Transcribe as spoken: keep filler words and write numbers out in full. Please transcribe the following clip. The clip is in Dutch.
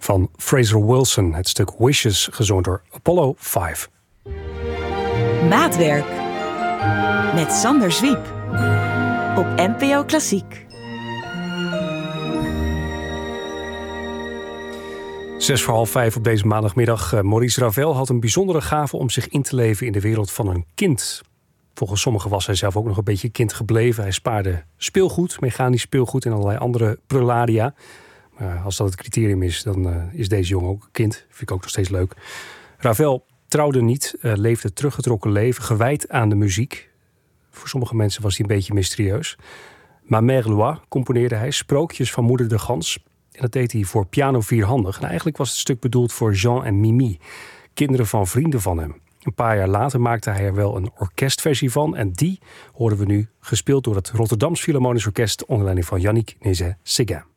van Fraser Wilson. Het stuk Wishes, gezongen door Apollo vijf. Maatwerk met Sander Zwiep op N P O Klassiek. Zes voor half vijf op deze maandagmiddag. Maurice Ravel had een bijzondere gave om zich in te leven in de wereld van een kind. Volgens sommigen was hij zelf ook nog een beetje kind gebleven. Hij spaarde speelgoed, mechanisch speelgoed en allerlei andere prularia. Maar als dat het criterium is, dan uh, is deze jongen ook een kind. Vind ik ook nog steeds leuk. Ravel trouwde niet, uh, leefde een teruggetrokken leven, gewijd aan de muziek. Voor sommige mensen was hij een beetje mysterieus. Ma Mère Loi componeerde hij, Sprookjes van Moeder de Gans. En dat deed hij voor piano vierhandig. En eigenlijk was het stuk bedoeld voor Jean en Mimi, kinderen van vrienden van hem. Een paar jaar later maakte hij er wel een orkestversie van. En die horen we nu gespeeld door het Rotterdams Philharmonisch Orkest onder leiding van Yannick Nézet-Séguin.